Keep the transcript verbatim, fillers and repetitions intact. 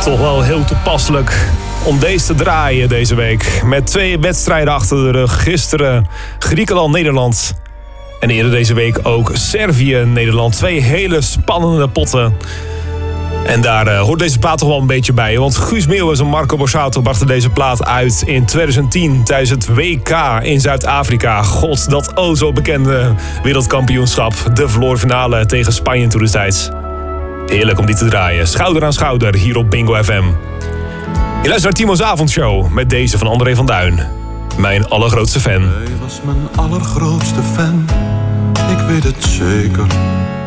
Toch wel heel toepasselijk om deze te draaien deze week. Met twee wedstrijden achter de rug. Gisteren Griekenland-Nederland. En eerder deze week ook Servië-Nederland. Twee hele spannende potten. En daar uh, hoort deze plaat toch wel een beetje bij. Want Guus Meeuwis en Marco Borsato brachten deze plaat uit in twintig tien... tijdens het W K in Zuid-Afrika. God, dat o zo bekende wereldkampioenschap. De verloren finale tegen Spanje toen destijds. Heerlijk om die te draaien. Schouder aan schouder hier op Bingo F M. Je luistert naar Timo's avondshow met deze van André van Duin. Mijn allergrootste fan. Hij was mijn allergrootste fan. Ik weet het zeker.